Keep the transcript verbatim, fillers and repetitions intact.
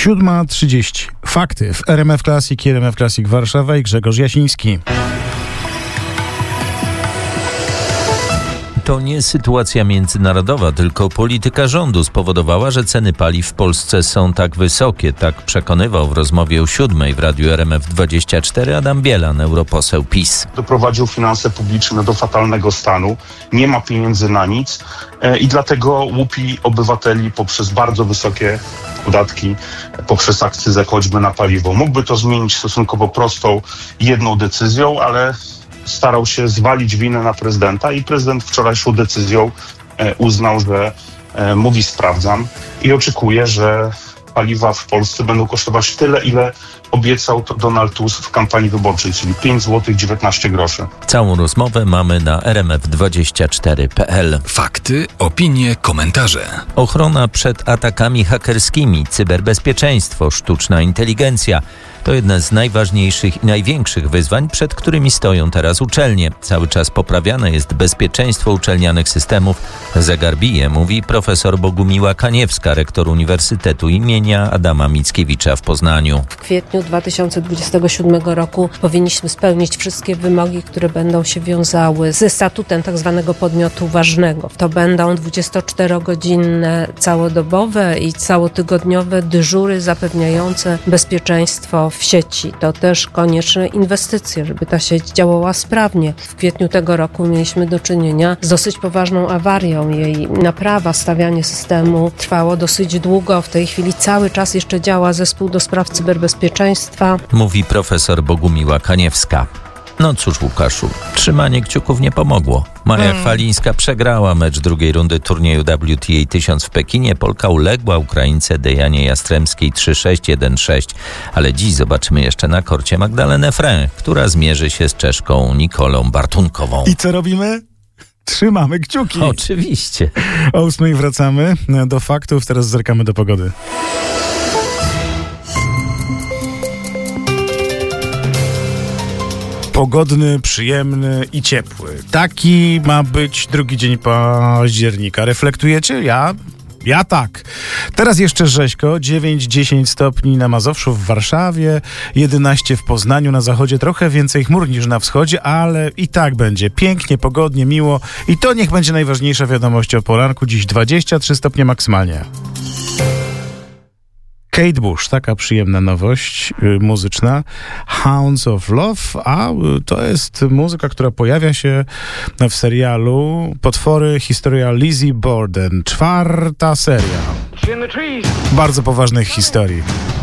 siódma trzydzieści. Fakty w R M F Classic, R M F Classic Warszawa i Grzegorz Jasiński. To nie sytuacja międzynarodowa, tylko polityka rządu spowodowała, że ceny paliw w Polsce są tak wysokie. Tak przekonywał w rozmowie o siódmej w radiu R M F dwadzieścia cztery Adam Bielan, europoseł PiS. Doprowadził finanse publiczne do fatalnego stanu, nie ma pieniędzy na nic e, i dlatego łupi obywateli poprzez bardzo wysokie podatki, poprzez akcyzę choćby na paliwo. Mógłby to zmienić stosunkowo prostą, jedną decyzją, ale starał się zwalić winę na prezydenta i prezydent wczorajszą decyzją e, uznał, że e, mówi sprawdzam i oczekuje, że paliwa w Polsce będą kosztować tyle, ile obiecał to Donald Tusk w kampanii wyborczej, czyli pięć złotych dziewiętnaście groszy. Całą rozmowę mamy na R M F dwadzieścia cztery kropka p l. Fakty, opinie, komentarze. Ochrona przed atakami hakerskimi, cyberbezpieczeństwo, sztuczna inteligencja. To jedne z najważniejszych i największych wyzwań, przed którymi stoją teraz uczelnie. Cały czas poprawiane jest bezpieczeństwo uczelnianych systemów. Zegar bije, mówi profesor Bogumiła Kaniewska, rektor Uniwersytetu imienia Adama Mickiewicza w Poznaniu. W kwietniu dwa tysiące dwudziestego siódmego roku powinniśmy spełnić wszystkie wymogi, które będą się wiązały ze statutem tak zwanego podmiotu ważnego. To będą dwudziestoczterogodzinne, całodobowe i całotygodniowe dyżury zapewniające bezpieczeństwo w sieci. To też konieczne inwestycje, żeby ta sieć działała sprawnie. W kwietniu tego roku mieliśmy do czynienia z dosyć poważną awarią. Jej naprawa, stawianie systemu trwało dosyć długo. W tej chwili cały czas jeszcze działa zespół do spraw cyberbezpieczeństwa. Mówi profesor Bogumiła Kaniewska. No cóż, Łukaszu, trzymanie kciuków nie pomogło. Maja hmm. Chwalińska przegrała mecz drugiej rundy turnieju W T A tysiąc w Pekinie. Polka uległa Ukraińce Dejanie Jastremskiej trzy sześć jeden sześć. Ale dziś zobaczymy jeszcze na korcie Magdalenę Frę, która zmierzy się z Czeszką Nikolą Bartunkową. I co robimy? Trzymamy kciuki. Oczywiście. O ósmej wracamy do faktów, teraz zerkamy do pogody. Pogodny, przyjemny i ciepły. Taki ma być drugi dzień października. Reflektujecie? Ja? Ja tak. Teraz jeszcze rzeźko, dziewięć dziesięć stopni na Mazowszu, w Warszawie, jedenaście w Poznaniu, na zachodzie trochę więcej chmur niż na wschodzie, ale i tak będzie pięknie, pogodnie, miło i to niech będzie najważniejsza wiadomość o poranku. Dziś dwadzieścia trzy stopnie maksymalnie. Kate Bush, taka przyjemna nowość y, muzyczna, Hounds of Love, a y, to jest muzyka, która pojawia się w serialu Potwory, historia Lizzie Borden, czwarta seria. Bardzo poważnych historii.